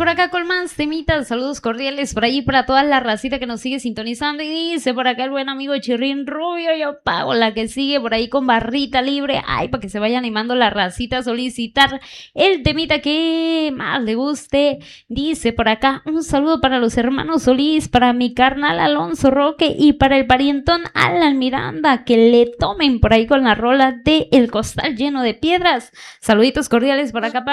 por acá con más temitas. Saludos cordiales por ahí para toda la racita que nos sigue sintonizando. Y dice por acá el buen amigo Chirrín Rubio, yo pago la que sigue por ahí con barrita libre. Ay, para que se vaya animando la racita a solicitar el temita que más le guste. Dice por acá un saludo para los hermanos Solís, para mi carnal Alonso Roque y para el parientón Alan Miranda, que le tomen por ahí con la rola de El Costal Lleno de Piedras. Saluditos cordiales por acá para